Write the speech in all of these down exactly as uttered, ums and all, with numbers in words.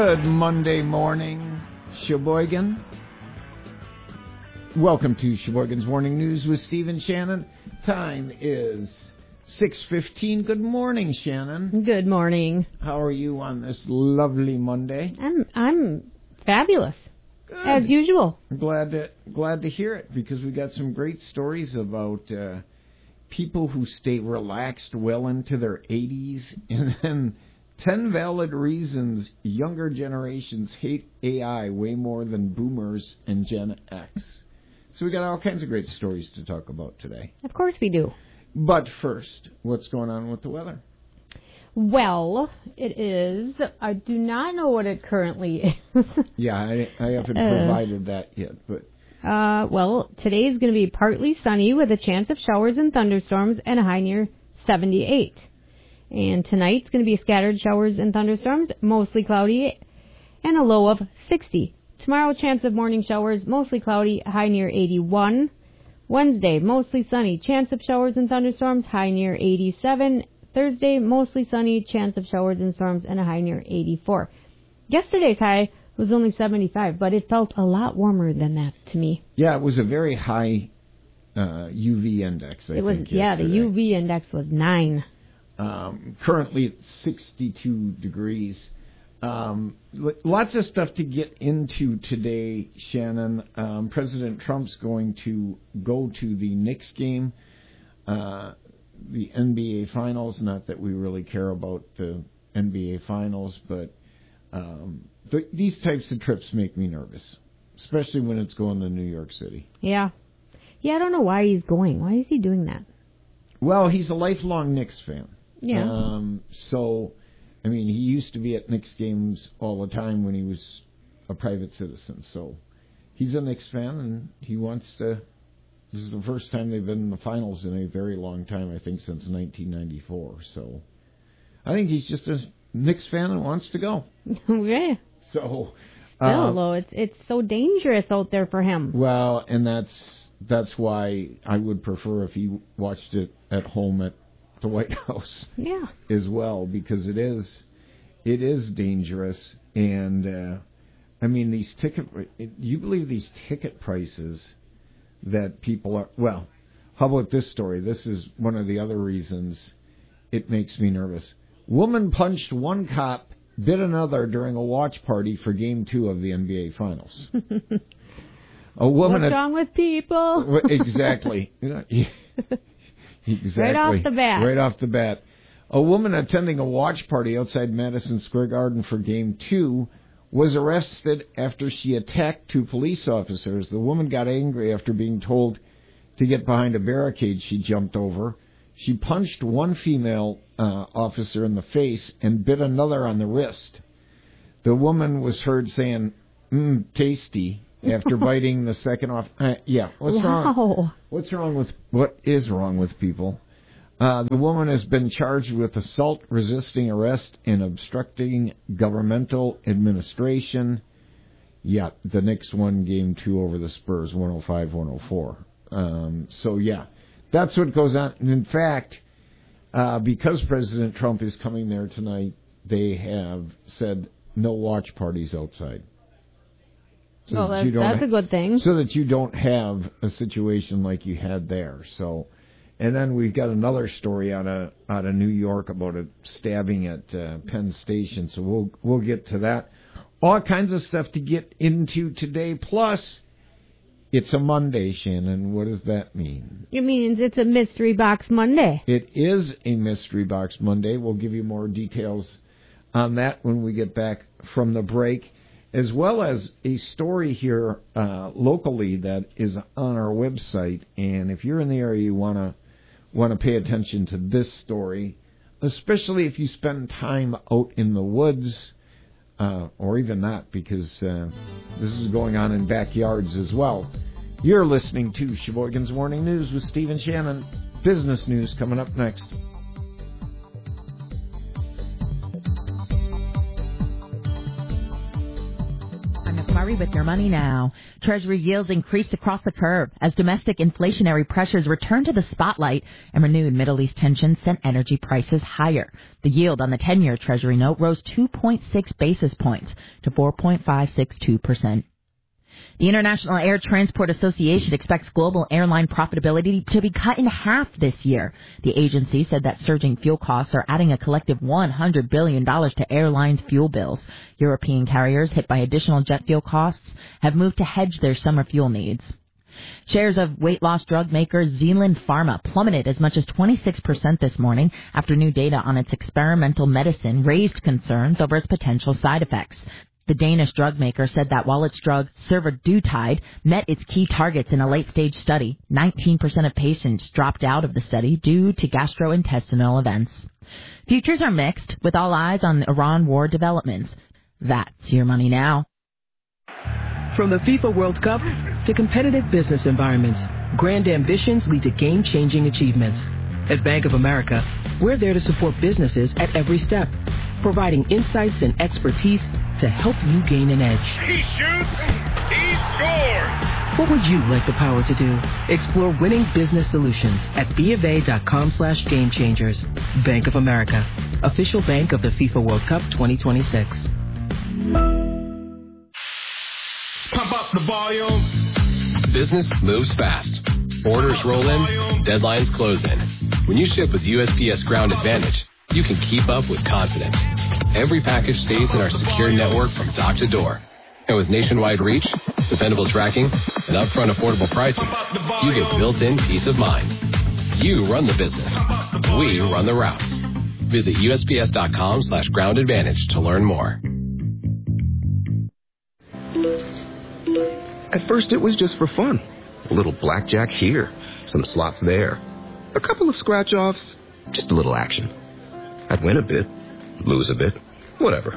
Good Monday morning, Sheboygan. Welcome to Sheboygan's Morning News with Steve and Shannon. Time is six fifteen. Good morning, Shannon. Good morning. How are you on this lovely Monday? I'm I'm fabulous. Good. As usual. I'm glad to glad to hear it because we got some great stories about uh, people who stay relaxed well into their eighties, and then ten valid reasons younger generations hate A I way more than boomers and Gen X. So we got all kinds of great stories to talk about today. Of course we do. But first, what's going on with the weather? Well, it is. I do not know what it currently is. Yeah, I, I haven't uh, provided that yet, but uh, well, today is going to be partly sunny with a chance of showers and thunderstorms and a high near seventy-eight. And tonight's going to be scattered showers and thunderstorms, mostly cloudy, and a low of sixty. Tomorrow, chance of morning showers, mostly cloudy, high near eighty-one. Wednesday, mostly sunny, chance of showers and thunderstorms, high near eighty-seven. Thursday, mostly sunny, chance of showers and storms, and a high near eighty-four. Yesterday's high was only seventy-five, but it felt a lot warmer than that to me. Yeah, it was a very high uh, U V index, I it was, think, Yeah, yesterday. the U V index was nine. Um, currently it's sixty-two degrees. Um, lots of stuff to get into today, Shannon. Um, President Trump's going to go to the Knicks game, uh, the N B A Finals. Not that we really care about the N B A Finals, but um, th- these types of trips make me nervous, especially when it's going to New York City. Yeah. Yeah, I don't know why he's going. Why is he doing that? Well, he's a lifelong Knicks fan. Yeah. Um, so, I mean, he used to be at Knicks games all the time when he was a private citizen. So, he's a Knicks fan, and he wants to. This is the first time they've been in the finals in a very long time, I think, since nineteen ninety-four. So, I think he's just a Knicks fan and wants to go. Okay. So, uh, Still, it's it's so dangerous out there for him. Well, and that's that's why I would prefer if he watched it at home at the White House, yeah, as well, because it is it is dangerous. And uh, I mean, these ticket you believe these ticket prices that people are, well, how about this story? This is one of the other reasons it makes me nervous. Woman punched one cop, bit another during a watch party for game two of the N B A Finals. A woman What's at, wrong with people? Exactly. Exactly. Right off the bat. Right off the bat. A woman attending a watch party outside Madison Square Garden for Game two was arrested after she attacked two police officers. The woman got angry after being told to get behind a barricade she jumped over. She punched one female uh, officer in the face and bit another on the wrist. The woman was heard saying, mmm, tasty, after biting the second off. Uh, yeah, what's wow. wrong? What's wrong with, what is wrong with people? Uh, the woman has been charged with assault, resisting arrest, and obstructing governmental administration. Yeah, the Knicks won game two over the Spurs, one oh five one oh four. Um, so, yeah, that's what goes on. And in fact, uh, because President Trump is coming there tonight, they have said no watch parties outside. So well, that that's, that's a good thing. So that you don't have a situation like you had there. So, and then we've got another story out of out of New York about a stabbing at uh, Penn Station. So we'll we'll get to that. All kinds of stuff to get into today. Plus, it's a Monday, Shannon. What does that mean? It means it's a Mystery Box Monday. It is a Mystery Box Monday. We'll give you more details on that when we get back from the break, as well as a story here uh, locally that is on our website. And if you're in the area, you want to want to pay attention to this story, especially if you spend time out in the woods, uh, or even not, because uh, this is going on in backyards as well. You're listening to Sheboygan's Morning News with Steve and Shannon. Business news coming up next. Murray with Your Money Now. Treasury yields increased across the curve as domestic inflationary pressures return to the spotlight and renewed Middle East tensions sent energy prices higher. The yield on the ten-year Treasury note rose two point six basis points to four point five six two percent. The International Air Transport Association expects global airline profitability to be cut in half this year. The agency said that surging fuel costs are adding a collective one hundred billion dollars to airlines' fuel bills. European carriers hit by additional jet fuel costs have moved to hedge their summer fuel needs. Shares of weight loss drug maker Zealand Pharma plummeted as much as twenty-six percent this morning after new data on its experimental medicine raised concerns over its potential side effects. The Danish drug maker said that while its drug, survodutide, met its key targets in a late-stage study, nineteen percent of patients dropped out of the study due to gastrointestinal events. Futures are mixed, with all eyes on the Iran war developments. That's Your Money Now. From the FIFA World Cup to competitive business environments, grand ambitions lead to game-changing achievements. At Bank of America, we're there to support businesses at every step, providing insights and expertise to help you gain an edge. He shoots, he scores! What would you like the power to do? Explore winning business solutions at BofA.com slash game changers. Bank of America, official bank of the FIFA World Cup twenty twenty-six. Pump up the volume. Business moves fast. Orders roll in, deadlines close in. When you ship with U S P S Ground Advantage, you can keep up with confidence. Every package stays in our secure network from dock to door. And with nationwide reach, dependable tracking, and upfront affordable pricing, you get built-in peace of mind. You run the business. We run the routes. Visit U S P S dot com slash ground advantage to learn more. At first it was just for fun. A little blackjack here, some slots there, a couple of scratch-offs, just a little action. I'd win a bit, lose a bit, whatever.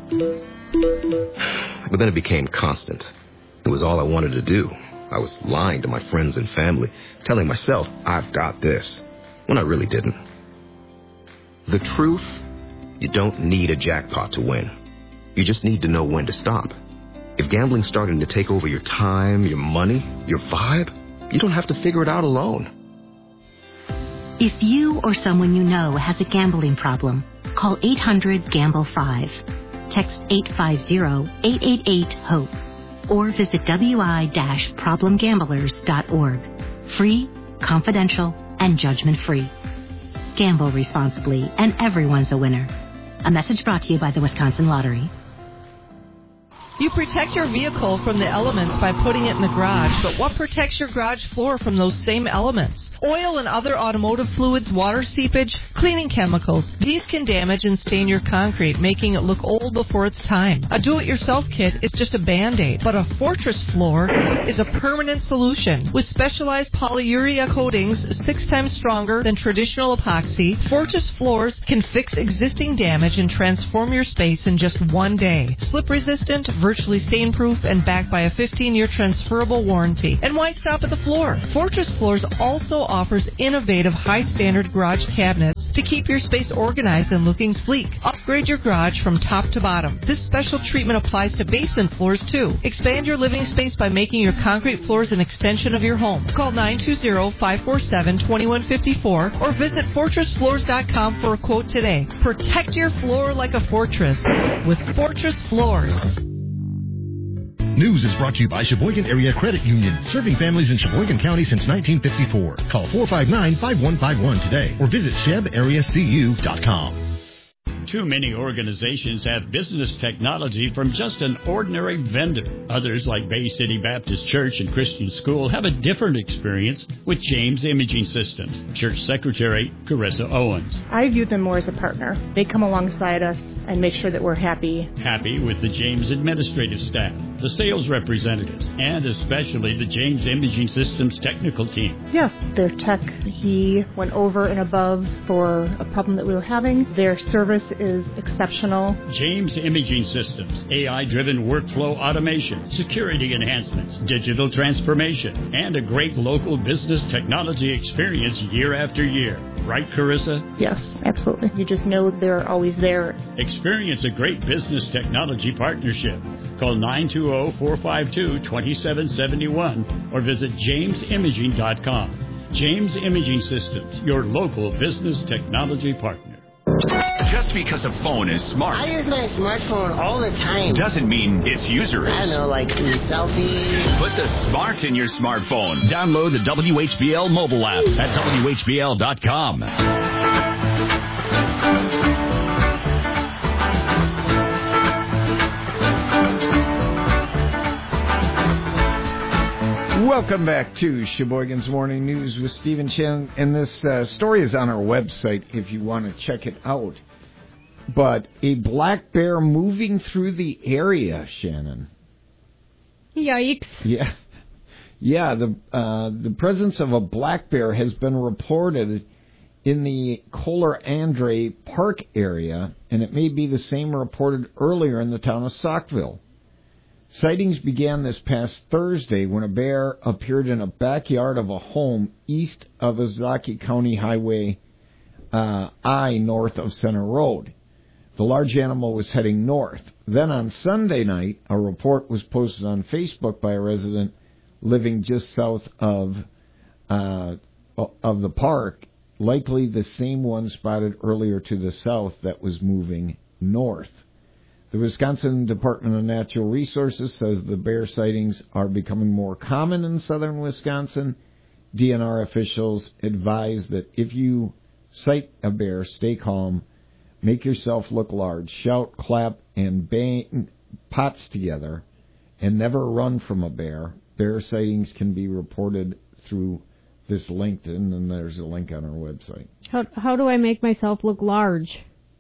But then it became constant. It was all I wanted to do. I was lying to my friends and family, telling myself, I've got this, when I really didn't. The truth, you don't need a jackpot to win. You just need to know when to stop. If gambling's starting to take over your time, your money, your vibe, you don't have to figure it out alone. If you or someone you know has a gambling problem, call eight hundred gamble five. Text eight five zero, eight eight eight, HOPE. Or visit w i dash problem gamblers dot org. Free, confidential, and judgment-free. Gamble responsibly, and everyone's a winner. A message brought to you by the Wisconsin Lottery. You protect your vehicle from the elements by putting it in the garage, but what protects your garage floor from those same elements? Oil and other automotive fluids, water seepage, cleaning chemicals. These can damage and stain your concrete, making it look old before its time. A do-it-yourself kit is just a Band-Aid, but a Fortress floor is a permanent solution. With specialized polyurea coatings six times stronger than traditional epoxy, Fortress floors can fix existing damage and transform your space in just one day. Slip-resistant, virtually stain-proof, and backed by a fifteen-year transferable warranty. And why stop at the floor? Fortress Floors also offers innovative high-standard garage cabinets to keep your space organized and looking sleek. Upgrade your garage from top to bottom. This special treatment applies to basement floors, too. Expand your living space by making your concrete floors an extension of your home. Call nine two zero, five four seven, two one five four or visit fortress floors dot com for a quote today. Protect your floor like a fortress with Fortress Floors. News is brought to you by Sheboygan Area Credit Union, serving families in Sheboygan County since nineteen fifty-four. Call four five nine, five one five one today or visit sheb area c u dot com. Too many organizations have business technology from just an ordinary vendor. Others, like Bay City Baptist Church and Christian School, have a different experience with James Imaging Systems. Church Secretary Carissa Owens. I view them more as a partner. They come alongside us and make sure that we're happy. Happy with the James administrative staff, the sales representatives, and especially the James Imaging Systems technical team. Yes, their tech, he went over and above for a problem that we were having. Their service is exceptional. James Imaging Systems, A I-driven workflow automation, security enhancements, digital transformation, and a great local business technology experience year after year. Right, Carissa? Yes, absolutely. You just know they're always there. Experience a great business technology partnership. Call nine two zero, four five two, two seven seven one or visit james imaging dot com. James Imaging Systems, your local business technology partner. Just because a phone is smart, I use my smartphone all the time, doesn't mean its user is. I don't know, like selfies. Put the smart in your smartphone. Download the W H B L mobile app at W H B L dot com. Welcome back to Sheboygan's Morning News with Stephen Chen, and this uh, story is on our website if you want to check it out. But a black bear moving through the area, Shannon. Yikes. Yeah. Yeah, the uh, the presence of a black bear has been reported in the Kohler Andre Park area, and it may be the same reported earlier in the town of Saukville. Sightings began this past Thursday when a bear appeared in a backyard of a home east of Ozaukee County Highway uh, I north of Center Road. The large animal was heading north. Then on Sunday night, a report was posted on Facebook by a resident living just south of uh, of the park, likely the same one spotted earlier to the south that was moving north. The Wisconsin Department of Natural Resources says the bear sightings are becoming more common in southern Wisconsin. D N R officials advise that if you sight a bear, stay calm, make yourself look large, shout, clap, and bang pots together, and never run from a bear. Bear sightings can be reported through this link, and then there's a link on our website. How, how do I make myself look large?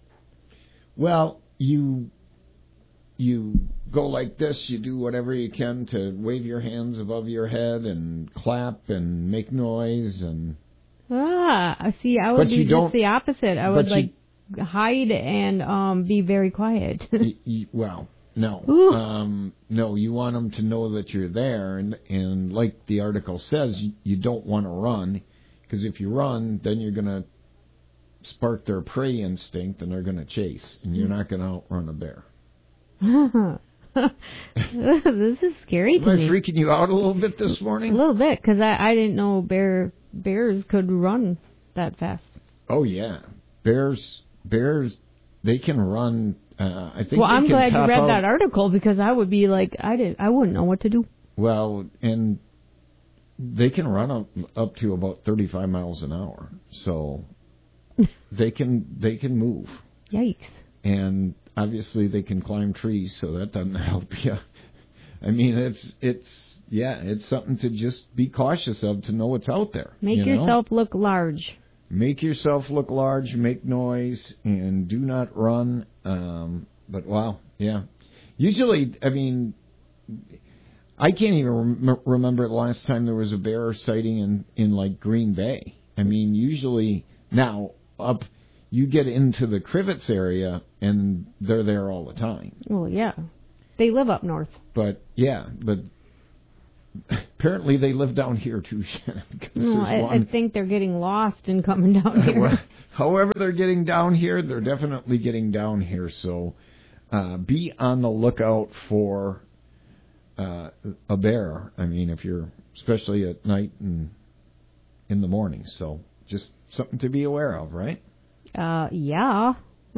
Well, you... You go like this, you do whatever you can to wave your hands above your head and clap and make noise. And Ah, see, I would but be just the opposite. I would, like, you, hide and um, be very quiet. you, you, well, no. Um, no, you want them to know that you're there. And, and like the article says, you, you don't want to run, because if you run, then you're going to spark their prey instinct and they're going to chase, and you're not going to outrun a bear. This is scary to Am I me. freaking you out a little bit this morning? A little bit, because I, I didn't know bear bears could run that fast. Oh, yeah. Bears, bears, they can run. Uh, I think. Well, they I'm can glad you top read out, that article, because I would be like, I did, I wouldn't know what to do. Well, and they can run up, up to about thirty-five miles an hour, so they can they can move. Yikes! And obviously, they can climb trees, so that doesn't help you. I mean, it's it's yeah, it's something to just be cautious of, to know what's out there. Make you know? yourself look large. Make yourself look large, make noise, and do not run. Um, but wow, yeah. Usually, I mean, I can't even rem- remember the last time there was a bear sighting in in like Green Bay. I mean, usually now up. You get into the Crivets area, and they're there all the time. Well, yeah. They live up north. But, yeah, but apparently they live down here, too, Shannon. No, I, I think they're getting lost and coming down here. Well, however they're getting down here, they're definitely getting down here. So uh, be on the lookout for uh, a bear. I mean, if you're, especially at night and in the morning. So just something to be aware of, right? Uh, yeah.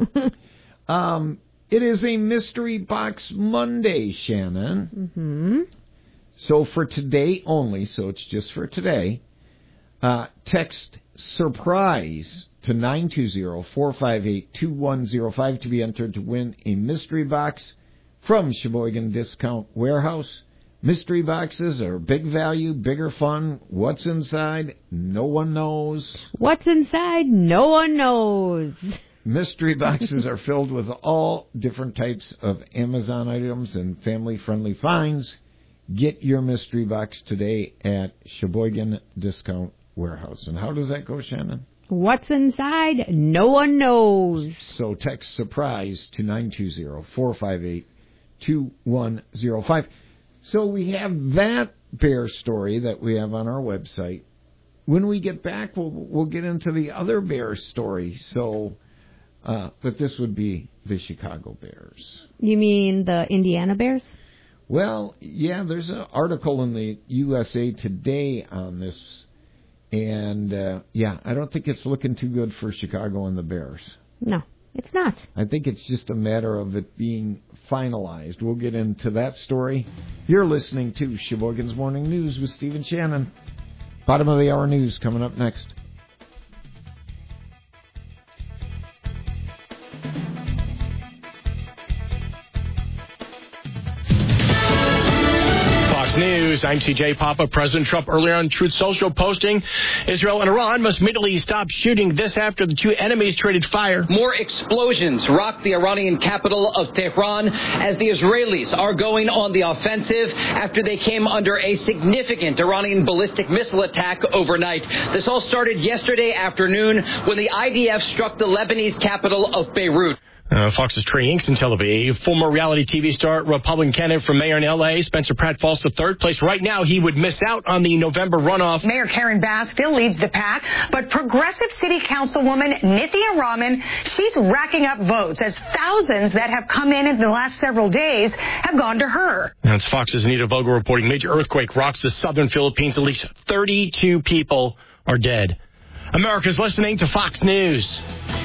um, it is a Mystery Box Monday, Shannon. Mm-hmm. So for today only, so it's just for today, uh, text SURPRISE to nine two zero, four five eight, two one zero five to be entered to win a mystery box from Sheboygan Discount Warehouse. Mystery boxes are big value, bigger fun. What's inside? No one knows. What's inside? No one knows. Mystery boxes are filled with all different types of Amazon items and family-friendly finds. Get your mystery box today at Sheboygan Discount Warehouse. And how does that go, Shannon? What's inside? No one knows. So text SURPRISE to nine two zero, four five eight, two one zero five. So we have that bear story that we have on our website. When we get back, we'll we'll get into the other bear story. So, uh, but this would be the Chicago Bears. You mean the Indiana Bears? Well, yeah, there's an article in the U S A Today on this, and, uh, yeah, I don't think it's looking too good for Chicago and the Bears. No, it's not. I think it's just a matter of it being finalized. We'll get into that story. You're listening to Sheboygan's Morning News with Stephen Shannon. Bottom of the hour news coming up next. News. I'm C J Papa. President Trump earlier on Truth Social posting Israel and Iran must immediately stop shooting. This after the two enemies traded fire. More explosions rock the Iranian capital of Tehran as the Israelis are going on the offensive after they came under a significant Iranian ballistic missile attack overnight. This all started yesterday afternoon when the I D F struck the Lebanese capital of Beirut. Uh, Fox's Trey Inks in Tel Aviv. Former reality T V star, Republican candidate for mayor in L A, Spencer Pratt, falls to third place. Right now, he would miss out on the November runoff. Mayor Karen Bass still leads the pack, but progressive city councilwoman Nithya Raman, she's racking up votes as thousands that have come in in the last several days have gone to her. That's Fox's Anita Vogel reporting. Major earthquake rocks the southern Philippines. At least thirty-two people are dead. America's listening to Fox News.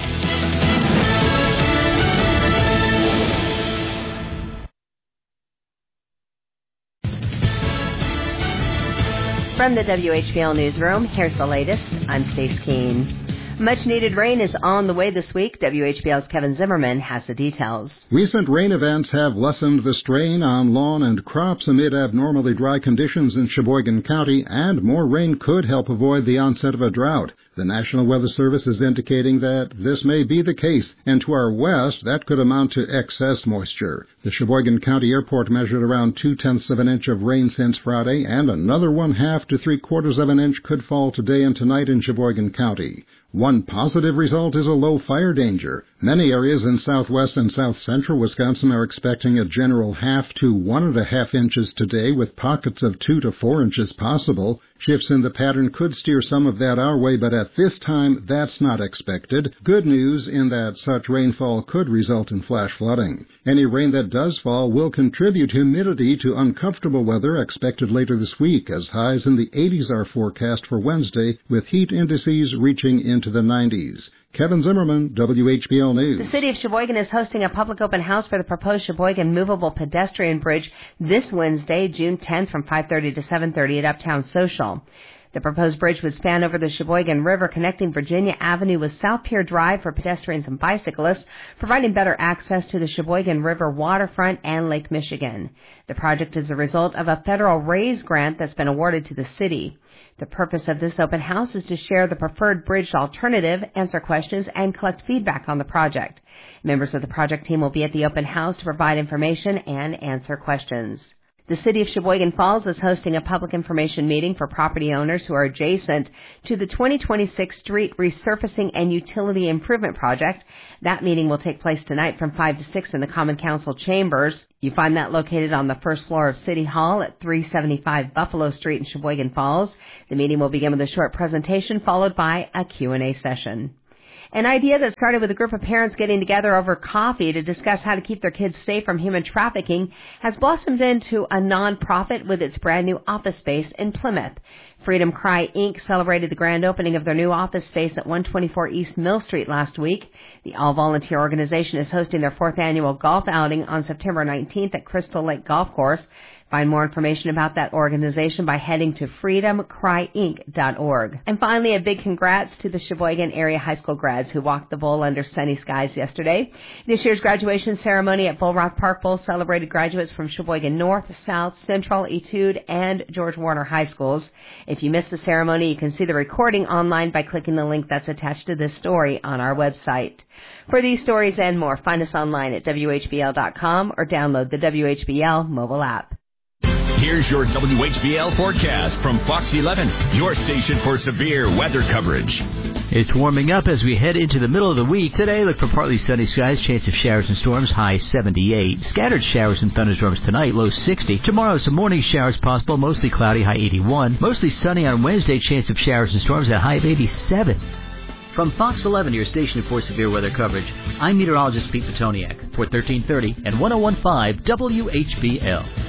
From the W H B L Newsroom, here's the latest. I'm Stacey Keene. Much-needed rain is on the way this week. W H B L's Kevin Zimmerman has the details. Recent rain events have lessened the strain on lawn and crops amid abnormally dry conditions in Sheboygan County, and more rain could help avoid the onset of a drought. The National Weather Service is indicating that this may be the case, and to our west, that could amount to excess moisture. The Sheboygan County Airport measured around two-tenths of an inch of rain since Friday, and another one-half to three-quarters of an inch could fall today and tonight in Sheboygan County. One positive result is a low fire danger. Many areas in southwest and south-central Wisconsin are expecting a general half to one and a half inches today, with pockets of two to four inches possible. Shifts in the pattern could steer some of that our way, but at this time, that's not expected. Good news in that such rainfall could result in flash flooding. Any rain that does fall will contribute humidity to uncomfortable weather expected later this week, as highs in the eighties are forecast for Wednesday, with heat indices reaching into the nineties. Kevin Zimmerman, W H B L News. The city of Sheboygan is hosting a public open house for the proposed Sheboygan Movable Pedestrian Bridge this Wednesday, June tenth, from five thirty to seven thirty at Uptown Social. The proposed bridge would span over the Sheboygan River, connecting Virginia Avenue with South Pier Drive for pedestrians and bicyclists, providing better access to the Sheboygan River waterfront and Lake Michigan. The project is a result of a federal RAISE grant that's been awarded to the city. The purpose of this open house is to share the preferred bridge alternative, answer questions, and collect feedback on the project. Members of the project team will be at the open house to provide information and answer questions. The City of Sheboygan Falls is hosting a public information meeting for property owners who are adjacent to the twenty twenty-six Street Resurfacing and Utility Improvement Project. That meeting will take place tonight from five to six in the Common Council Chambers. You find that located on the first floor of City Hall at three seventy-five Buffalo Street in Sheboygan Falls. The meeting will begin with a short presentation followed by a Q and A session. An idea that started with a group of parents getting together over coffee to discuss how to keep their kids safe from human trafficking has blossomed into a nonprofit with its brand new office space in Plymouth. Freedom Cry Incorporated celebrated the grand opening of their new office space at one twenty-four East Mill Street last week. The all-volunteer organization is hosting their fourth annual golf outing on September nineteenth at Crystal Lake Golf Course. Find more information about that organization by heading to freedom cry inc dot org. And finally, a big congrats to the Sheboygan area high school grads who walked the bowl under sunny skies yesterday. This year's graduation ceremony at Bull Rock Park Bowl celebrated graduates from Sheboygan North, South, Central, Etude, and George Warner High Schools. If you missed the ceremony, you can see the recording online by clicking the link that's attached to this story on our website. For these stories and more, find us online at W H B L dot com or download the W H B L mobile app. Here's your W H B L forecast from Fox eleven, your station for severe weather coverage. It's warming up as we head into the middle of the week. Today, look for partly sunny skies, chance of showers and storms, high seventy-eight. Scattered showers and thunderstorms tonight, low sixty. Tomorrow, some morning showers possible, mostly cloudy, high eighty-one. Mostly sunny on Wednesday, chance of showers and storms at a high of eighty-seven. From Fox eleven, your station for severe weather coverage, I'm meteorologist Pete Petoniak for thirteen thirty and ten fifteen W H B L.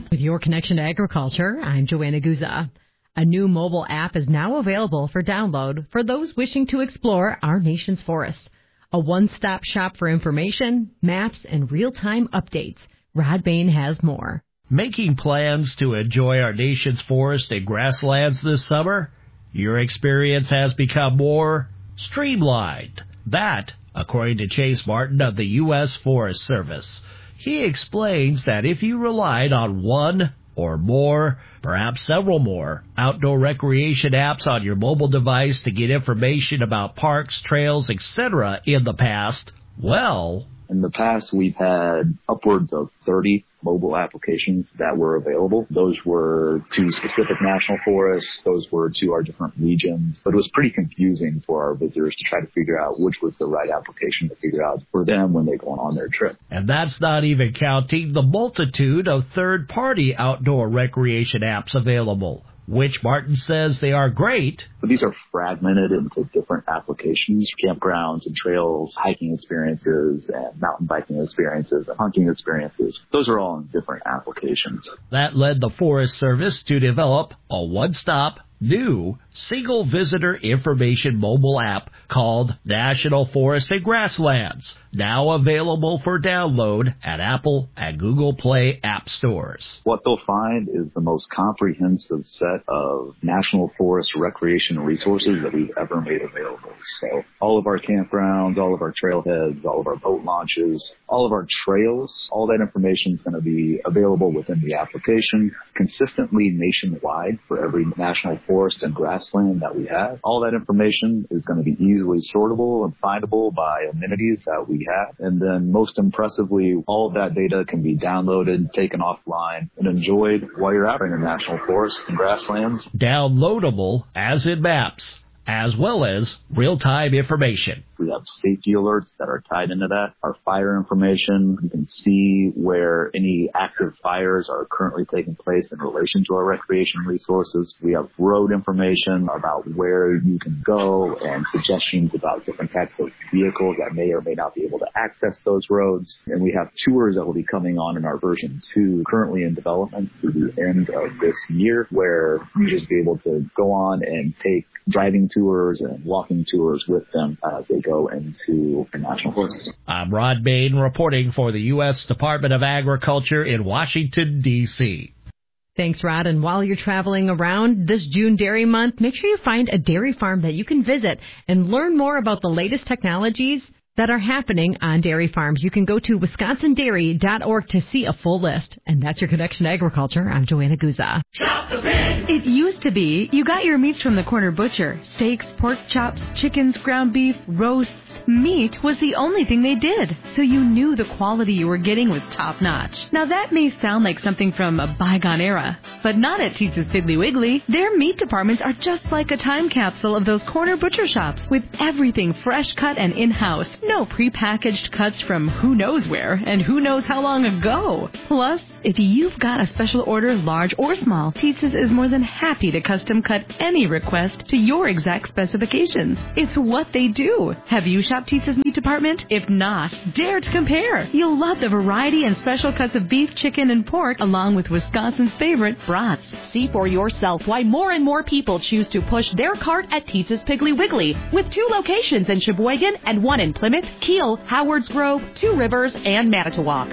With your connection to agriculture, I'm Joanna Guza. A new mobile app is now available for download for those wishing to explore our nation's forests. A one-stop shop for information, maps, and real-time updates. Rod Bain has more. Making plans to enjoy our nation's forests and grasslands this summer? Your experience has become more streamlined. That, according to Chase Martin of the U S Forest Service. He explains that if you relied on one or more, perhaps several more, outdoor recreation apps on your mobile device to get information about parks, trails, et cetera in the past, well... In the past, we've had upwards of thirty mobile applications that were available. Those were to specific national forests. Those were to our different regions. But it was pretty confusing for our visitors to try to figure out which was the right application to figure out for them when they're going on their trip. And that's not even counting the multitude of third-party outdoor recreation apps available, which Martin says they are great. But these are fragmented into different applications, campgrounds and trails, hiking experiences and mountain biking experiences and hunting experiences. Those are all in different applications. That led the Forest Service to develop a one-stop, new, single visitor information mobile app called National Forest and Grasslands, now available for download at Apple and Google Play app stores. What they'll find is the most comprehensive set of national forest recreation resources that we've ever made available. So all of our campgrounds, all of our trailheads, all of our boat launches, all of our trails, all that information is going to be available within the application consistently nationwide for every national forest and grassland that we have. All that information is going to be easily sortable and findable by amenities that we have. And then most impressively, all of that data can be downloaded, taken offline, and enjoyed while you're out in the national forests and grasslands. Downloadable as in maps, as well as real-time information. We have safety alerts that are tied into that. Our fire information, you can see where any active fires are currently taking place in relation to our recreation resources. We have road information about where you can go and suggestions about different types of vehicles that may or may not be able to access those roads. And we have tours that will be coming on in our version two, currently in development through the end of this year, where you just be able to go on and take driving tours and walking tours with them as they go into the national forests. I'm Rod Bain reporting for the U S Department of Agriculture in Washington, D C Thanks, Rod. And while you're traveling around this June Dairy Month, make sure you find a dairy farm that you can visit and learn more about the latest technologies that are happening on dairy farms. You can go to wisconsin dairy dot org to see a full list. And that's your Connection to Agriculture. I'm Joanna Guza. Shop the pig! It used to be you got your meats from the corner butcher. Steaks, pork chops, chickens, ground beef, roasts. Meat was the only thing they did, so you knew the quality you were getting was top-notch. Now that may sound like something from a bygone era, but not at Teetz's Piggly Wiggly. Their meat departments are just like a time capsule of those corner butcher shops, with everything fresh cut and in-house. No prepackaged cuts from who knows where and who knows how long ago. Plus, if you've got a special order, large or small, Teetz's is more than happy to custom cut any request to your exact specifications. It's what they do. Have you shopped Teetz's meat department? If not, dare to compare. You'll love the variety and special cuts of beef, chicken, and pork, along with Wisconsin's favorite brats. See for yourself why more and more people choose to push their cart at Teetz's Piggly Wiggly, with two locations in Sheboygan and one in Plymouth, Kiel, Howards Grove, Two Rivers, and Manitowoc.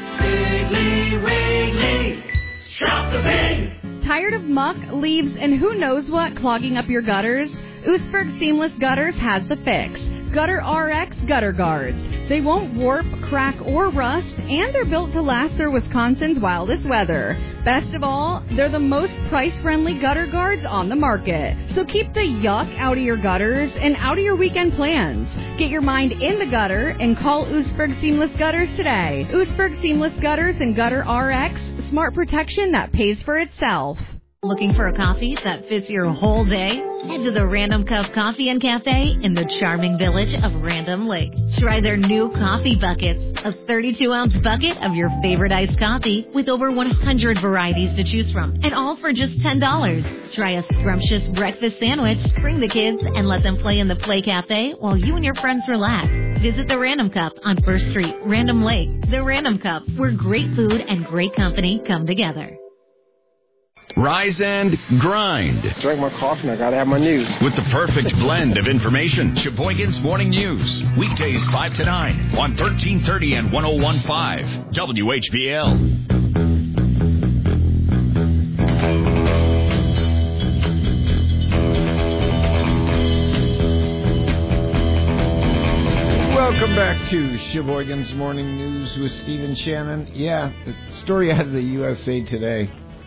Piggly Wiggly, shop the pig! Tired of muck, leaves, and who knows what clogging up your gutters? Oostburg Seamless Gutters has the fix. Gutter R X Gutter Guards. They won't warp, crack, or rust, and they're built to last through Wisconsin's wildest weather. Best of all, they're the most price-friendly gutter guards on the market. So keep the yuck out of your gutters and out of your weekend plans. Get your mind in the gutter and call Oostburg Seamless Gutters today. Oostburg Seamless Gutters and Gutter R X, smart protection that pays for itself. Looking for a coffee that fits your whole day? Head to the Random Cup Coffee and Cafe in the charming village of Random Lake. Try their new coffee buckets, a thirty-two ounce bucket of your favorite iced coffee with over one hundred varieties to choose from, and all for just ten dollars. Try a scrumptious breakfast sandwich, bring the kids, and let them play in the Play Cafe while you and your friends relax. Visit the Random Cup on First Street, Random Lake. The Random Cup, where great food and great company come together. Rise and grind. Drink my coffee and I gotta have my news. With the perfect blend of information. Sheboygan's Morning News. Weekdays five to nine on thirteen thirty and one oh one point five W H B L. Welcome back to Sheboygan's Morning News with Stephen Shannon. Yeah, the story out of the U S A Today.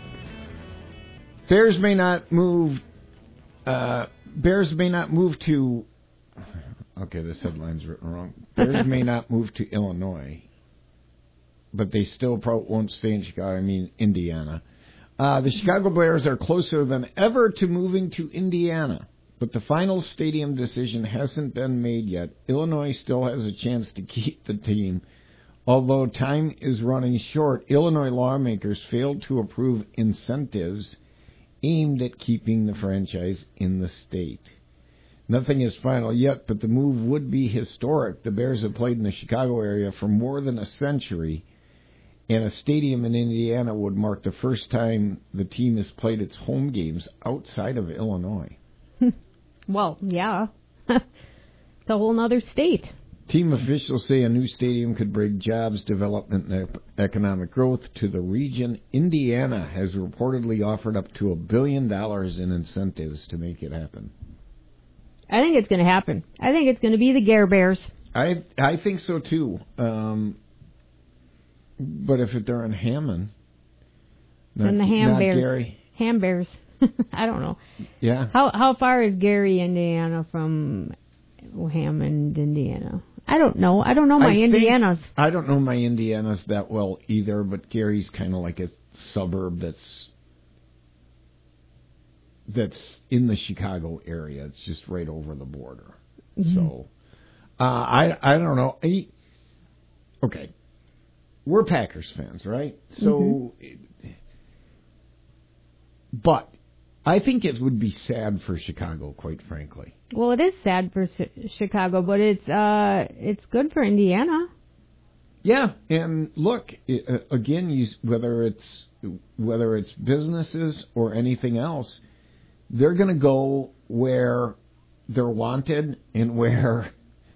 Bears may not move. Uh, Bears may not move to. Okay, this headline's written wrong. Bears may not move to Illinois, but they still probably won't stay in Chicago. I mean, Indiana. Uh, the Chicago Bears are closer than ever to moving to Indiana, but the final stadium decision hasn't been made yet. Illinois still has a chance to keep the team. Although time is running short, Illinois lawmakers failed to approve incentives aimed at keeping the franchise in the state. Nothing is final yet, but the move would be historic. The Bears have played in the Chicago area for more than a century, and a stadium in Indiana would mark the first time the team has played its home games outside of Illinois. Well, yeah. It's a whole other state. Team officials say a new stadium could bring jobs, development, and economic growth to the region. Indiana has reportedly offered up to a billion dollars in incentives to make it happen. I think it's going to happen. I think it's going to be the Gare Bears. I I think so too. Um, but if they're in Hammond, not, then the Ham not Bears. Gary. Ham Bears. I don't know. Yeah. How how far is Gary, Indiana, from Hammond, Indiana? I don't know. I don't know my I think, Indianas. I don't know my Indianas that well either, but Gary's kind of like a suburb that's that's in the Chicago area. It's just right over the border. Mm-hmm. So, uh, I I don't know. I, okay, we're Packers fans, right? So, mm-hmm. But I think it would be sad for Chicago, quite frankly. Well, it is sad for Chicago, but it's uh, it's good for Indiana. Yeah, and look, it, again, you, whether it's whether it's businesses or anything else, they're going to go where they're wanted and where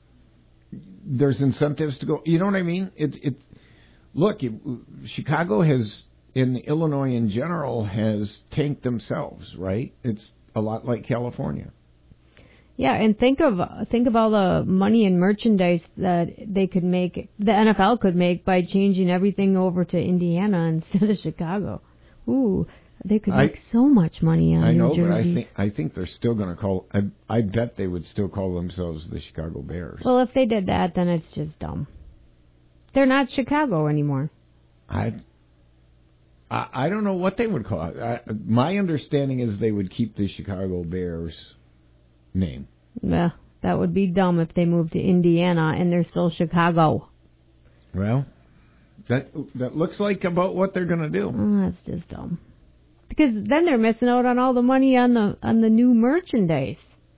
there's incentives to go. You know what I mean? It it look, it, Chicago has, in Illinois in general, has tanked themselves, right? It's a lot like California. Yeah, and think of think of all the money and merchandise that they could make, the N F L could make by changing everything over to Indiana instead of Chicago. Ooh, they could make I, so much money on I know, New Jersey. but I think I think they're still going to call. I, I bet they would still call themselves the Chicago Bears. Well, if they did that, then it's just dumb. They're not Chicago anymore. I. I, I don't know what they would call it. I, my understanding is they would keep the Chicago Bears name. Yeah, that would be dumb if they moved to Indiana and they're still Chicago. Well, that that looks like about what they're going to do. Oh, that's just dumb. Because then they're missing out on all the money on the on the new merchandise.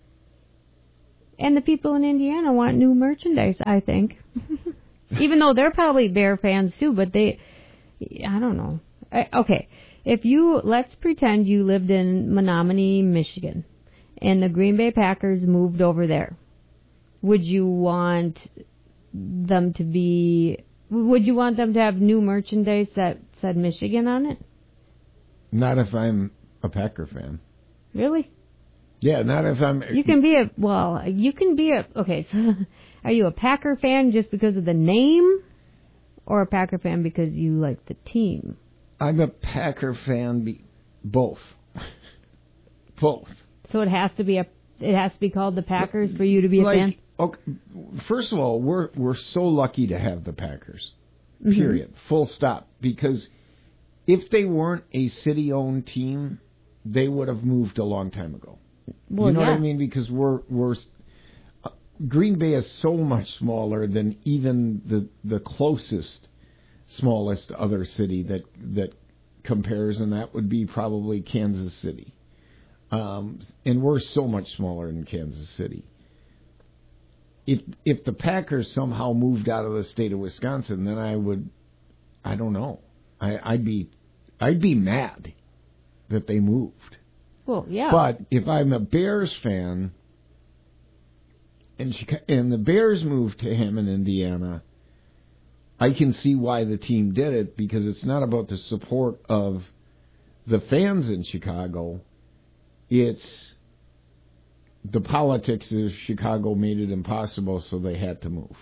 And the people in Indiana want new merchandise, I think. Even though they're probably Bear fans too, but they, I don't know. I, okay, if you, let's pretend you lived in Menominee, Michigan, and the Green Bay Packers moved over there. Would you want them to be, would you want them to have new merchandise that said Michigan on it? Not if I'm a Packer fan. Really? Yeah, not if I'm... You can be a, well, you can be a, okay, so are you a Packer fan just because of the name, or a Packer fan because you like the team? I'm a Packer fan, be, both. Both. So it has to be a, it has to be called the Packers for you to be a like, fan? Okay, first of all, we're we're so lucky to have the Packers. Period. Mm-hmm. Full stop. Because if they weren't a city-owned team, they would have moved a long time ago. Well, you know yeah. what I mean? Because we're we're uh, Green Bay is so much smaller than even the the closest, smallest other city that that compares, and that would be probably Kansas City. Um, and we're so much smaller than Kansas City. If if the Packers somehow moved out of the state of Wisconsin, then I would, I don't know, I, I'd be, I'd be mad. that they moved. Well, yeah. But if I'm a Bears fan, and Chica- and the Bears moved to Hammond, Indiana, I can see why the team did it, because it's not about the support of the fans in Chicago. It's the politics of Chicago made it impossible, so they had to move.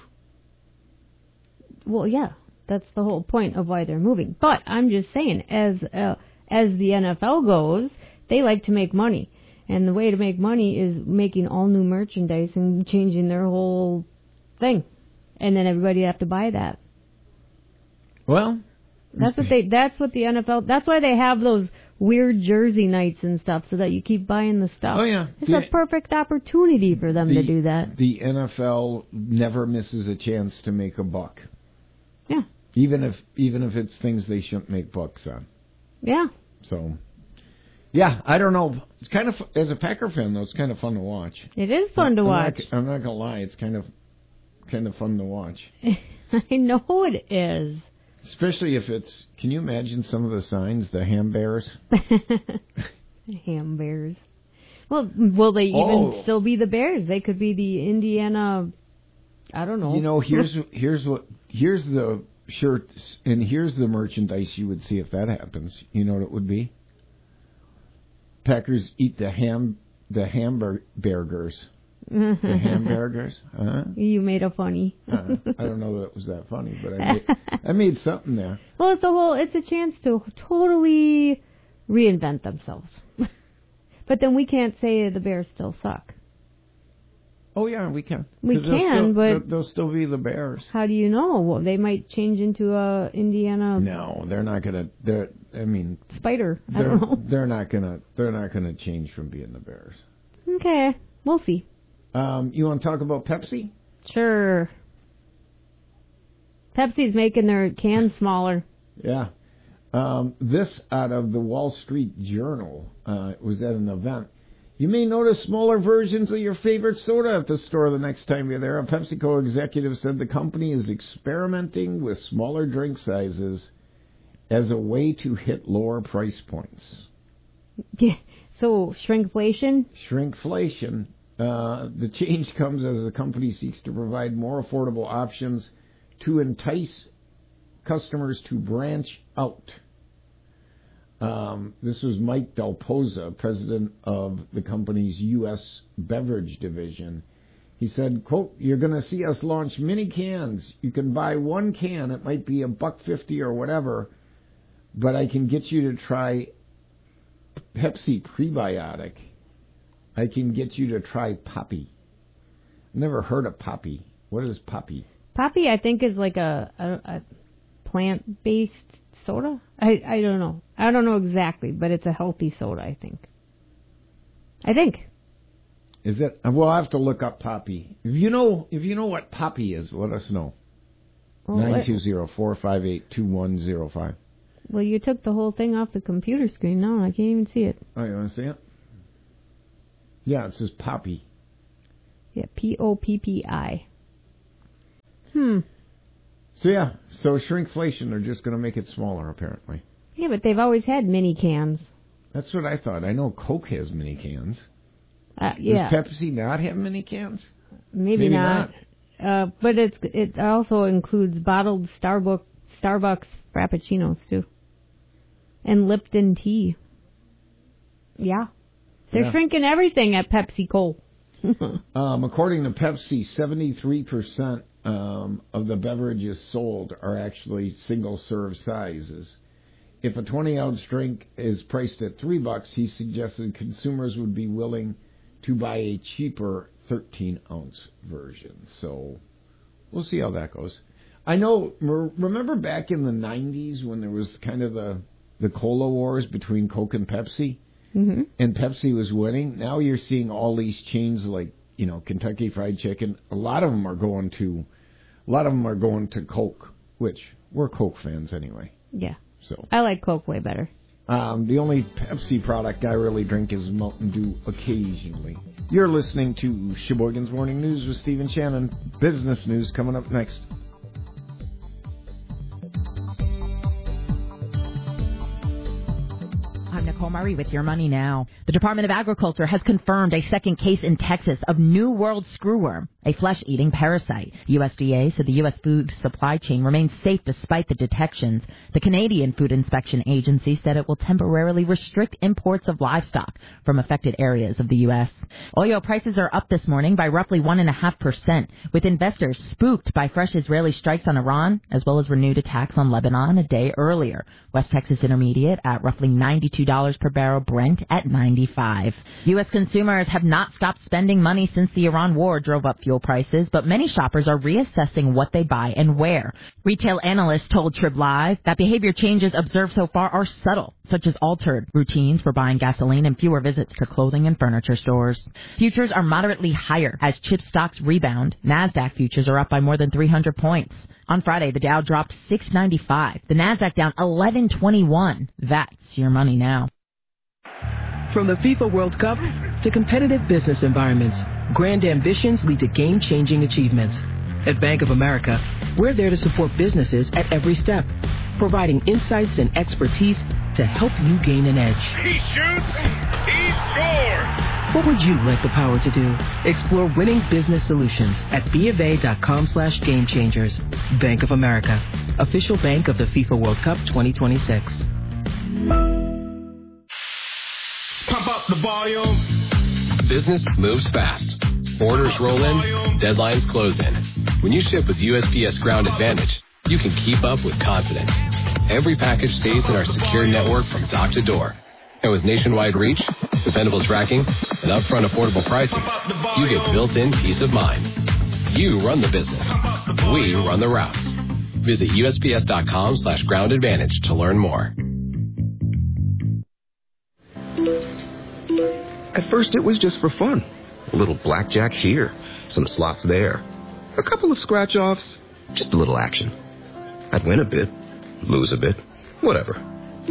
Well, yeah, that's the whole point of why they're moving. But I'm just saying, as uh, as the N F L goes, they like to make money. And the way to make money is making all new merchandise and changing their whole thing. And then everybody have to buy that. Well, that's what they that's what the N F L that's why they have those weird jersey nights and stuff, so that you keep buying the stuff. Oh yeah. It's the, a perfect opportunity for them the, to do that. The N F L never misses a chance to make a buck. Yeah. Even if even if it's things they shouldn't make bucks on. Yeah. So yeah, I don't know. It's kind of, as a Packer fan though, it's kind of fun to watch. It is fun to I'm watch. Not, I'm not gonna lie, it's kind of kind of fun to watch. I know it is. Especially if it's, can you imagine some of the signs, the ham bears? Ham bears. Well, will they even oh. still be the Bears? They could be the Indiana, I don't know. You know, here's here's what here's the shirts and here's the merchandise you would see if that happens. You know what it would be? Packers eat the ham the hamburgers. The hamburgers. Uh-huh. You made a funny. uh, I don't know that it was that funny, but I made, I made something there. Well, it's a whole. It's a chance to totally reinvent themselves. But then we can't say the Bears still suck. Oh yeah, we can. We can, still, but they'll, they'll still be the Bears. How do you know? Well, they might change into a Indiana. No, they're not gonna. They're. I mean, Spider. I they're, don't know. They're not gonna. They're not gonna change from being the Bears. Okay, we'll see. Um, you want to talk about Pepsi? Sure. Pepsi's making their cans smaller. Yeah. Um, this out of the Wall Street Journal. Uh, it was at an event. You may notice smaller versions of your favorite soda at the store the next time you're there. A PepsiCo executive said the company is experimenting with smaller drink sizes as a way to hit lower price points. Yeah. So, shrinkflation? Shrinkflation. Uh, the change comes as the company seeks to provide more affordable options to entice customers to branch out. Um, this was Mike Del Posa, president of the company's U S beverage division. He said, quote, "You're going to see us launch mini cans. You can buy one can. It might be a buck fifty or whatever, but I can get you to try Pepsi Prebiotic. I can get you to try Poppy." Never heard of Poppy. What is Poppy? Poppy, I think, is like a, a, a plant-based soda. I, I don't know. I don't know exactly, but it's a healthy soda, I think. I think. Is it? Well, I'll have to look up Poppy. If you know, if you know what Poppy is, let us know. Nine two zero four five eight two one zero five. Well, you took the whole thing off the computer screen now, and I can't even see it. Oh, you want to see it? Yeah, it says Poppy. Yeah, P O P P I. Hmm. So, yeah, so shrinkflation, they're just going to make it smaller, apparently. Yeah, but they've always had mini cans. That's what I thought. I know Coke has mini cans. Uh, yeah. Does Pepsi not have mini cans? Maybe, Maybe not. not. Uh, but it's it also includes bottled Starbucks, Starbucks Frappuccinos, too. And Lipton tea. Yeah. They're yeah. shrinking everything at PepsiCo. um, according to Pepsi, seventy-three percent um, of the beverages sold are actually single-serve sizes. If a twenty-ounce drink is priced at three bucks, he suggested consumers would be willing to buy a cheaper thirteen-ounce version. So we'll see how that goes. I know, remember back in the nineties when there was kind of the, the cola wars between Coke and Pepsi? Mm-hmm. And Pepsi was winning. Now you're seeing all these chains like, you know, Kentucky Fried Chicken. A lot of them are going to, a lot of them are going to Coke, which we're Coke fans anyway. Yeah. So I like Coke way better. Um, the only Pepsi product I really drink is Mountain Dew occasionally. You're listening to Sheboygan's Morning News with Steve and Shannon. Business news coming up next. I'm Nicole Murray with Your Money Now. The Department of Agriculture has confirmed a second case in Texas of New World screwworm, a flesh-eating parasite. U S D A said the U S food supply chain remains safe despite the detections. The Canadian Food Inspection Agency said it will temporarily restrict imports of livestock from affected areas of the U S. Oil prices are up this morning by roughly one point five percent, with investors spooked by fresh Israeli strikes on Iran, as well as renewed attacks on Lebanon a day earlier. West Texas Intermediate at roughly ninety-two dollars per barrel, Brent at ninety-five dollars. U S consumers have not stopped spending money since the Iran war drove up fuel prices, but many shoppers are reassessing what they buy and where. Retail analysts told Trib Live that behavior changes observed so far are subtle, such as altered routines for buying gasoline and fewer visits to clothing and furniture stores. Futures are moderately higher as chip stocks rebound. NASDAQ futures are up by more than three hundred points. On Friday, the Dow dropped six ninety-five. The NASDAQ down eleven twenty-one. That's Your Money Now. From the FIFA World Cup to competitive business environments, grand ambitions lead to game-changing achievements. At Bank of America, we're there to support businesses at every step, providing insights and expertise to help you gain an edge. He shoots, he scores! What would you like the power to do? Explore winning business solutions at BofA.com slash game changers. Bank of America, official bank of the FIFA World Cup twenty twenty-six. Pump up the volume. Business moves fast. Orders roll in, deadlines close in. When you ship with U S P S Ground Advantage, you can keep up with confidence. Every package stays in our secure network from dock to door. And with nationwide reach, dependable tracking, and upfront affordable pricing, you get built-in peace of mind. You run the business. We run the routes. Visit USPS.com slash ground advantage to learn more. At first, it was just for fun. A little blackjack here, some slots there, a couple of scratch-offs, just a little action. I'd win a bit, lose a bit, whatever.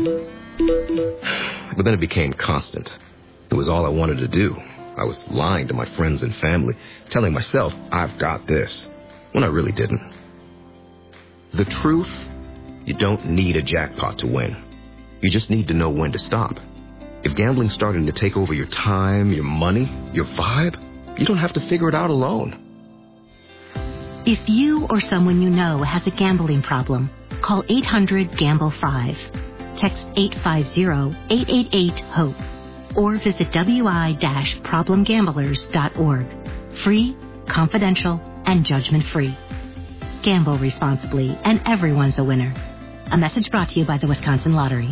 But then it became constant. It was all I wanted to do. I was lying to my friends and family, telling myself, I've got this, when I really didn't. The truth, you don't need a jackpot to win. You just need to know when to stop. If gambling's starting to take over your time, your money, your vibe, you don't have to figure it out alone. If you or someone you know has a gambling problem, call eight hundred gamble five. Text eight five zero, eight eight eight, HOPE or visit w i dash problem gamblers dot org. Free, confidential, and judgment-free. Gamble responsibly, and everyone's a winner. A message brought to you by the Wisconsin Lottery.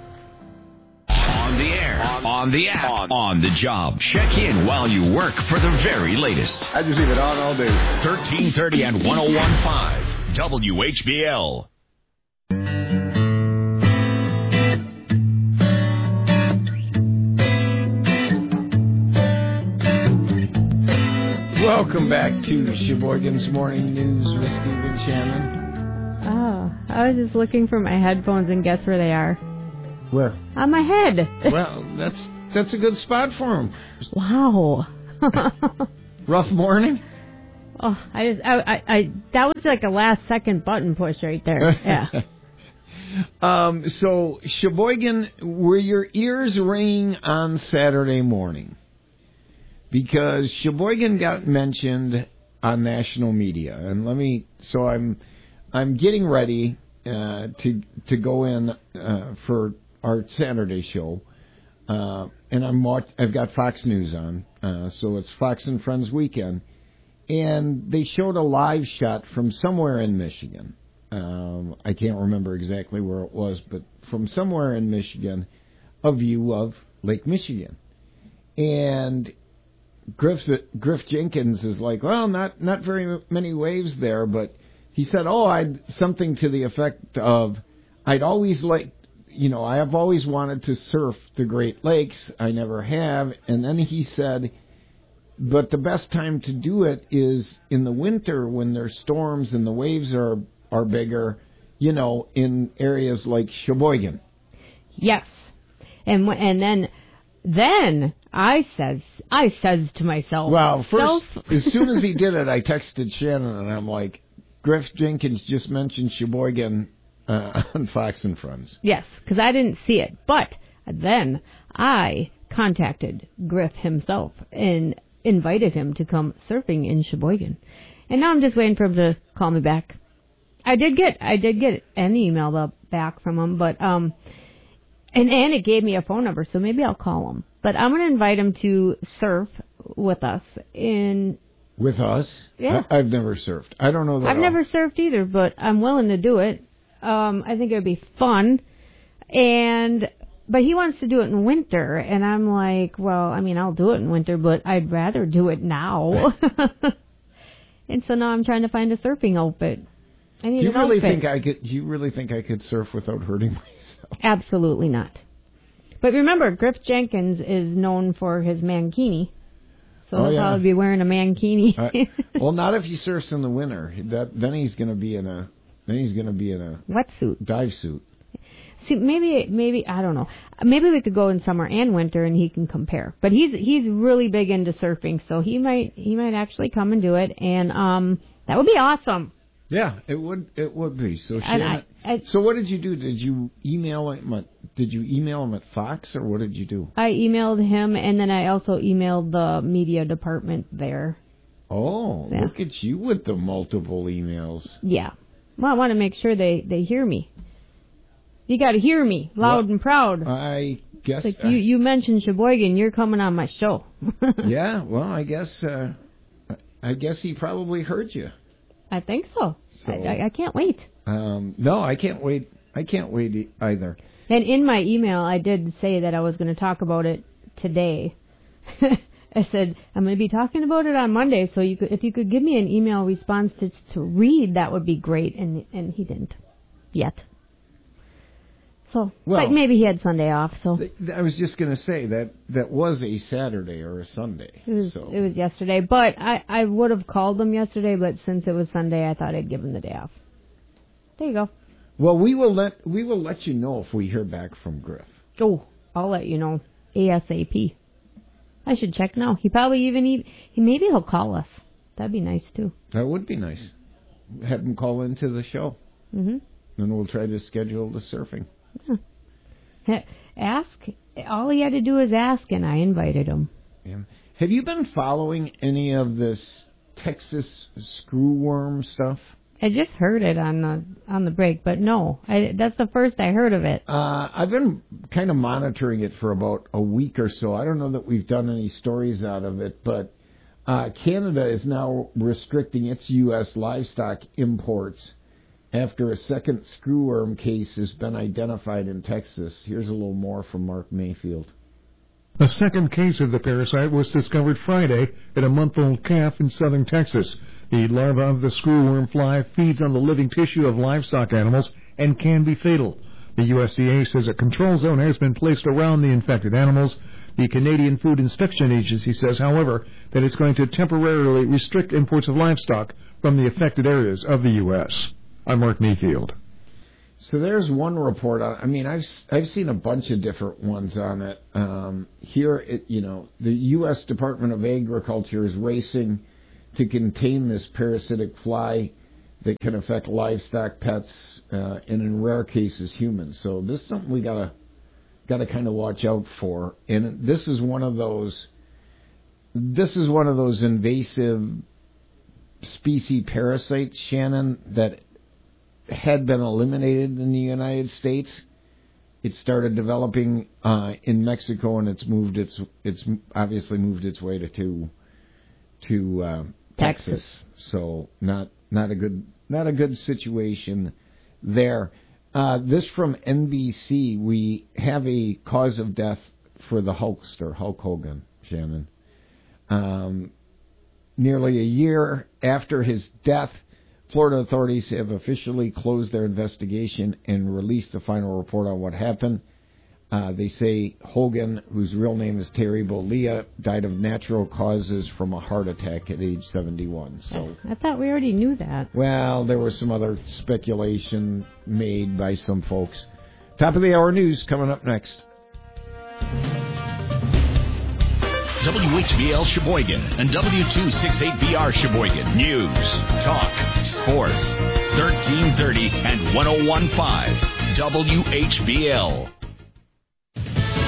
On the air, on, on the app, on. on the job. Check in while you work for the very latest. I just leave it on all day. thirteen thirty and one oh one point five W H B L. Welcome back to Sheboygan's Morning News with Stephen Shannon. Oh, I was just looking for my headphones, and guess where they are? Where? On my head. Well, that's that's a good spot for them. Wow. Rough morning? Oh, I just, I, I, I, that was like a last second button push right there. Yeah. um. So, Sheboygan, were your ears ringing on Saturday morning? Because Sheboygan got mentioned on national media, and let me. So I'm, I'm getting ready uh, to to go in uh, for our Saturday show, uh, and I'm watch, I've got Fox News on, uh, so it's Fox and Friends weekend, and they showed a live shot from somewhere in Michigan. Um, I can't remember exactly where it was, but from somewhere in Michigan, a view of Lake Michigan, and Griff, Griff Jenkins is like, well, not not very many waves there, but he said, oh, I'd something to the effect of, I'd always like, you know, I have always wanted to surf the Great Lakes. I never have. And then he said, but the best time to do it is in the winter when there's storms and the waves are, are bigger, you know, in areas like Sheboygan. Yes. And and then then I says I says to myself, well, first, self- as soon as he did it, I texted Shannon and I'm like, Griff Jenkins just mentioned Sheboygan uh, on Fox and Friends. Yes, because I didn't see it. But Then I contacted Griff himself and invited him to come surfing in Sheboygan. And now I'm just waiting for him to call me back. I did get I did get an email back from him, but um, and and it gave me a phone number, so maybe I'll call him. But I'm going to invite him to surf with us in. With us? Yeah. I, I've never surfed. I don't know that. I've I'll... never surfed either, but I'm willing to do it. Um, I think it would be fun, and but he wants to do it in winter, and I'm like, well, I mean, I'll do it in winter, but I'd rather do it now. And so now I'm trying to find a surfing outfit. I need do you an really outfit. think I could? Do you really think I could surf without hurting myself? Absolutely not. But remember, Griff Jenkins is known for his mankini. So Oh, he'll yeah. probably be wearing a mankini. uh, well, not if he surfs in the winter. That then he's going to be in a then he's going to be in a wetsuit, dive suit. See, maybe, maybe I don't know. Maybe we could go in summer and winter, and he can compare. But he's he's really big into surfing, so he might he might actually come and do it, and um, that would be awesome. Yeah, it would it would be. So And Shannon, I- I- so what did you do? Did you email him? At, did you email him at Fox, or what did you do? I emailed him, and then I also emailed the media department there. Oh, Yeah. look at you with the multiple emails. Yeah. Well, I want to make sure they, they hear me. You got to hear me loud Well, and proud. I guess. Like uh, you, you mentioned Sheboygan, you're coming on my show. yeah. Well, I guess. Uh, I guess he probably heard you. I think so. So- I, I, I can't wait. Um, no, I can't wait. I can't wait e- either. And in my email, I did say that I was going to talk about it today. I said I'm going to be talking about it on Monday, so you could, if you could give me an email response to to read, that would be great. And and he didn't yet. So, Well- but maybe he had Sunday off. So Th- I was just going to say that that was a Saturday or a Sunday. it was So it was yesterday. But I I would have called him yesterday, but since it was Sunday, I thought I'd give him the day off. There you go. well, we will let we will let you know if we hear back from Griff. Oh, I'll let you know ASAP. I should check now. He probably even he, he maybe he'll call us. That'd be nice too. That would be nice. Have him call into the show, Mhm. and we'll try to schedule the surfing. Yeah. Ask. All he had to do is ask, and I invited him. Yeah. Have you been following any of this Texas screwworm stuff? I just heard it on the on the break, but no, I, that's the first I heard of it. Uh, I've been kind of monitoring it for about a week or so. I don't know that we've done any stories out of it, but uh, Canada is now restricting its U S livestock imports after a second screwworm case has been identified in Texas. Here's a little more from Mark Mayfield. A second case of the parasite was discovered Friday at a month-old calf in southern Texas. The larva of the screwworm fly feeds on the living tissue of livestock animals and can be fatal. The U S D A says a control zone has been placed around the infected animals. The Canadian Food Inspection Agency says, however, that it's going to temporarily restrict imports of livestock from the affected areas of the U S I'm Mark Mayfield. So there's one report on. I mean, I've I've seen a bunch of different ones on it. Um, here, it, you know, the U S Department of Agriculture is racing to contain this parasitic fly that can affect livestock, pets, uh, and in rare cases humans. So this is something we gotta gotta kind of watch out for. And this is one of those. This is one of those invasive species parasites, Shannon, that had been eliminated in the United States. It started developing uh, in Mexico, and it's moved its it's obviously moved its way to to, to uh, Texas. Texas. So not not a good not a good situation there. Uh, this from N B C. We have a cause of death for the Hulkster, Hulk Hogan, Shannon. Um, nearly a year after his death, Florida authorities have officially closed their investigation and released the final report on what happened. Uh, they say Hogan, whose real name is Terry Bollea, died of natural causes from a heart attack at age seventy-one. So, I thought we already knew that. well, there was some other speculation made by some folks. Top of the hour news coming up next. W H B L Sheboygan and W two sixty-eight B R Sheboygan. News, talk, sports. thirteen thirty and ten fifteen W H B L.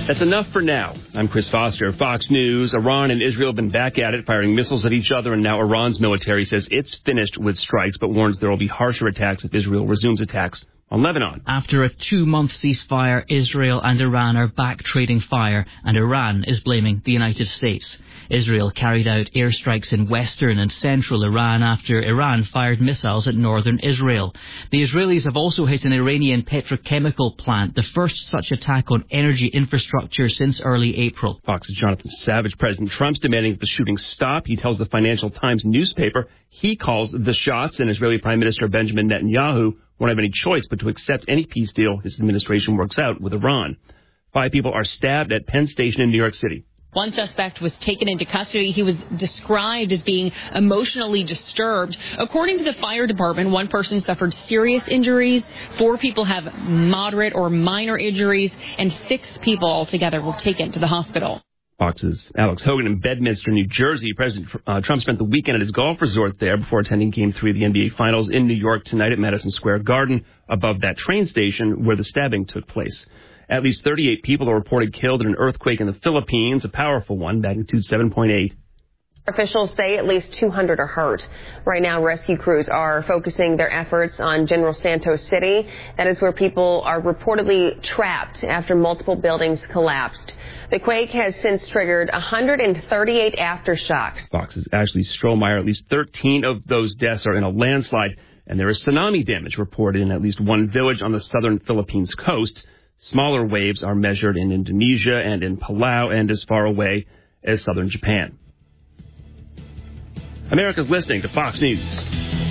That's enough for now. I'm Chris Foster, Fox News. Iran and Israel have been back at it, firing missiles at each other, and now Iran's military says it's finished with strikes, but warns there will be harsher attacks if Israel resumes attacks on Lebanon. After a two-month ceasefire, Israel and Iran are back trading fire, and Iran is blaming the United States. Israel carried out airstrikes in western and central Iran after Iran fired missiles at northern Israel. The Israelis have also hit an Iranian petrochemical plant, the first such attack on energy infrastructure since early April. Fox's Jonathan Savage. President Trump's demanding that the shooting stop. He tells the Financial Times newspaper he calls the shots, and Israeli Prime Minister Benjamin Netanyahu won't have any choice but to accept any peace deal his administration works out with Iran. Five people are stabbed at Penn Station in New York City. One suspect was taken into custody. He was described as being emotionally disturbed. According to the fire department, one person suffered serious injuries, four people have moderate or minor injuries, and six people altogether were taken to the hospital. Fox's Alex Hogan in Bedminster, New Jersey. President uh, Trump spent the weekend at his golf resort there before attending Game three of the N B A Finals in New York tonight at Madison Square Garden, above that train station where the stabbing took place. At least thirty-eight people are reported killed in an earthquake in the Philippines, a powerful one, magnitude seven point eight. Officials say at least two hundred are hurt. Right now, rescue crews are focusing their efforts on General Santos City. That is where people are reportedly trapped after multiple buildings collapsed. The quake has since triggered one hundred thirty-eight aftershocks. Fox's Ashley Strohmeyer. At least thirteen of those deaths are in a landslide, and there is tsunami damage reported in at least one village on the southern Philippines coast. Smaller waves are measured in Indonesia and in Palau and as far away as southern Japan. America's listening to Fox News.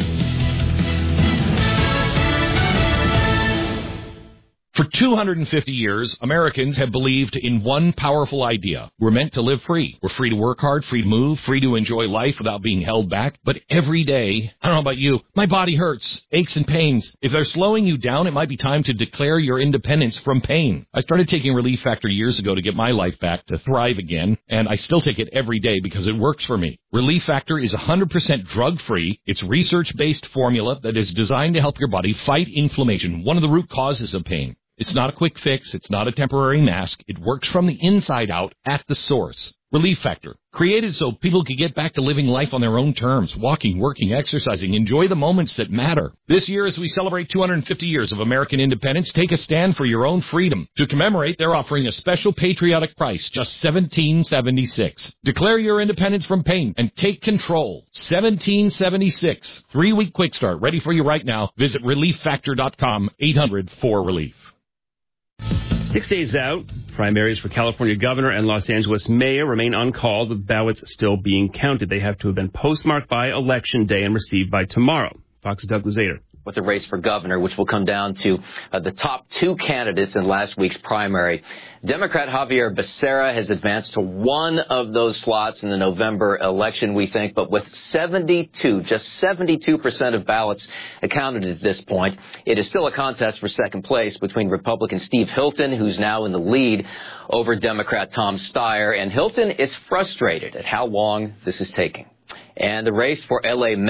For two hundred fifty years, Americans have believed in one powerful idea. We're meant to live free. We're free to work hard, free to move, free to enjoy life without being held back. But every day, I don't know about you, my body hurts, aches and pains. If they're slowing you down, it might be time to declare your independence from pain. I started taking Relief Factor years ago to get my life back, to thrive again, and I still take it every day because it works for me. Relief Factor is one hundred percent drug-free. It's research-based formula that is designed to help your body fight inflammation, one of the root causes of pain. It's not a quick fix. It's not a temporary mask. It works from the inside out at the source. Relief Factor, created so people could get back to living life on their own terms, walking, working, exercising, enjoy the moments that matter. This year, as we celebrate two hundred fifty years of American independence, take a stand for your own freedom. To commemorate, they're offering a special patriotic price, just seventeen seventy-six. Declare your independence from pain and take control. seventeen seventy-six. Three-week quick start, ready for you right now. Visit relief factor dot com, eight hundred four relief. Six days out, primaries for California governor and Los Angeles mayor remain uncalled, with ballots still being counted. They have to have been postmarked by Election Day and received by tomorrow. Fox's Doug Luzader. With the race for governor, which will come down to uh, the top two candidates in last week's primary. Democrat Javier Becerra has advanced to one of those slots in the November election, we think, but with seventy-two, just seventy-two percent of ballots accounted at this point, it is still a contest for second place between Republican Steve Hilton, who's now in the lead, over Democrat Tom Steyer. And Hilton is frustrated at how long this is taking. And the race for L A